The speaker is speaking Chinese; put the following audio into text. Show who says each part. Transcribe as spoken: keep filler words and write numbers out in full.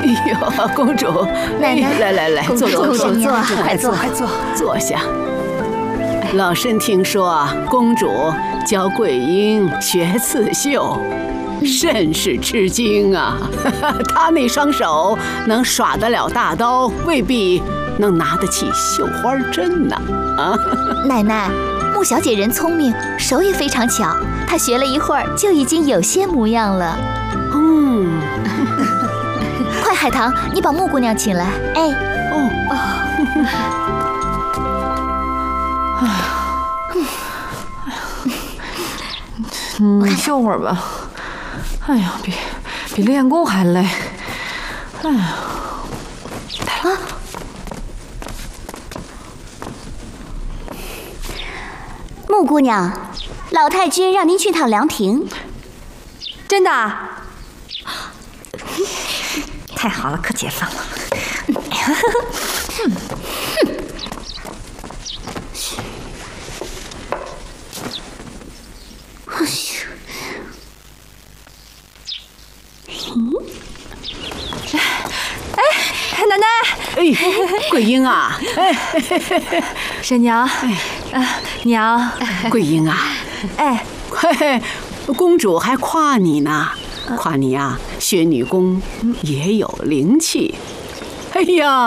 Speaker 1: 哎呦，公主，
Speaker 2: 奶奶，
Speaker 1: 来来来，坐坐坐
Speaker 2: 坐，
Speaker 1: 快坐快坐，坐下。老身听说公主教桂英学刺绣，甚是吃惊啊！她那双手能耍得了大刀，未必能拿得起绣花针呢。啊，
Speaker 2: 奶奶，穆小姐人聪明，手也非常巧，她学了一会儿就已经有些模样了。
Speaker 1: 嗯，
Speaker 2: 快，海棠，你把穆姑娘请来。哎，
Speaker 1: 哦
Speaker 3: 哦，哎呀，你绣会儿吧。哎呀，比比练功还累。哎呀，
Speaker 2: 啊！穆姑娘，老太君让您去趟凉亭。
Speaker 3: 真的？太好了，可解放了。哎，奶奶！
Speaker 1: 哎，桂英啊！哎，
Speaker 3: 婶娘，哎，娘，
Speaker 1: 桂英啊！
Speaker 3: 哎，
Speaker 1: 嘿，公主还夸你呢，夸你啊，学女工也有灵气。哎呀！